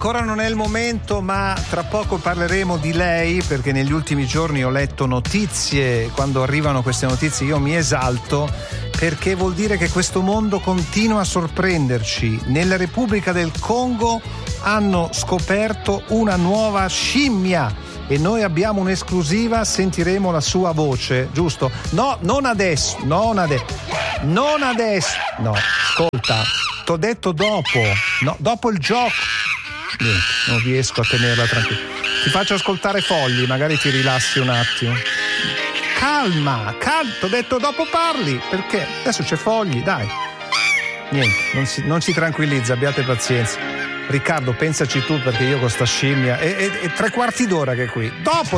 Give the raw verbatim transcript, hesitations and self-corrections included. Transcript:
ancora non è il momento, ma tra poco parleremo di lei, perché negli ultimi giorni ho letto notizie. Quando arrivano queste notizie io mi esalto, perché vuol dire che questo mondo continua a sorprenderci. Nella Repubblica del Congo hanno scoperto una nuova scimmia e noi abbiamo un'esclusiva, sentiremo la sua voce, giusto? No, non adesso, non adesso, non adesso, no, ascolta, t'ho detto dopo, no, dopo il gioco. Niente, non riesco a tenerla tranquilla. Ti faccio ascoltare Fogli, magari ti rilassi un attimo. Calma, calma, t'ho detto dopo parli, perché adesso c'è Fogli, dai. Niente, non si, non si tranquillizza, abbiate pazienza. Riccardo, pensaci tu, perché io con sta scimmia è, è, è tre quarti d'ora che è qui. Dopo